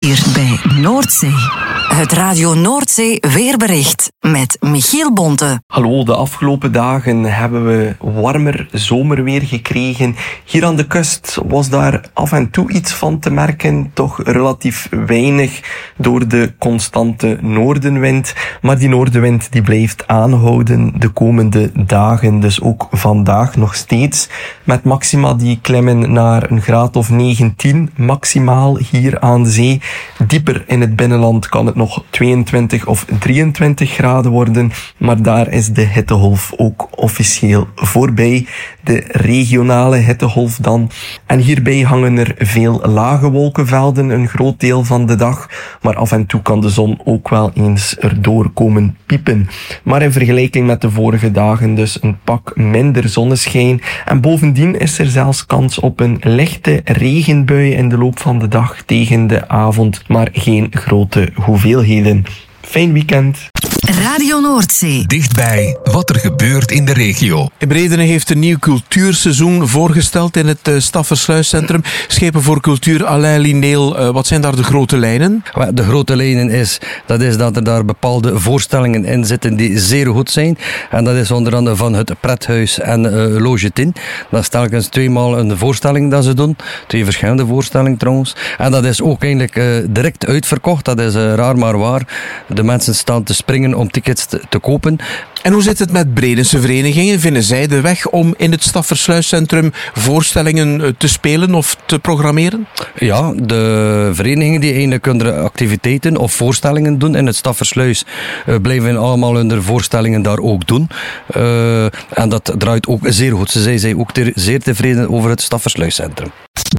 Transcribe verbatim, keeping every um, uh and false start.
hier bij Noordzee. Het Radio Noordzee weerbericht met Michiel Bonte. Hallo, de afgelopen dagen hebben we warmer zomerweer gekregen. Hier aan de kust was daar af en toe iets van te merken, toch relatief weinig door de constante noordenwind. Maar die noordenwind die blijft aanhouden de komende dagen, dus ook vandaag nog steeds. Met maxima die klimmen naar een graad of negentien, maximaal hier aan zee. Dieper in het binnenland kan het nog tweeëntwintig of drieëntwintig graden worden, maar daar is de hittegolf ook officieel voorbij. De regionale hittegolf dan. En hierbij hangen er veel lage wolkenvelden een groot deel van de dag, maar af en toe kan de zon ook wel eens erdoor komen piepen. Maar in vergelijking met de vorige dagen dus een pak minder zonneschijn. En bovendien is er zelfs kans op een lichte regenbui in de loop van de dag tegen de avond, maar geen grote hoeveelheden. Fijn weekend. Radio Noordzee. Dichtbij wat er gebeurt in de regio. Bredene heeft een nieuw cultuurseizoen voorgesteld in het uh, Staffersluiscentrum. Schepen voor Cultuur, Alain Lineel. Uh, wat zijn daar de grote lijnen? De grote lijnen is, dat is dat er daar bepaalde voorstellingen in zitten die zeer goed zijn. En dat is onder andere van het Prethuis en uh, Loge tien. Dat is telkens tweemaal een voorstelling dat ze doen. Twee verschillende voorstellingen trouwens. En dat is ook eigenlijk uh, direct uitverkocht. Dat is uh, raar maar waar. De mensen staan te springen om tickets te, te kopen. En hoe zit het met Bredense verenigingen? Vinden zij de weg om in het Staffersluiscentrum voorstellingen te spelen of te programmeren? Ja, de verenigingen die eigenlijk hun activiteiten of voorstellingen doen in het Staffersluis uh, blijven allemaal hun voorstellingen daar ook doen. Uh, en dat draait ook zeer goed. Ze zijn ook te, zeer tevreden over het Staffersluiscentrum.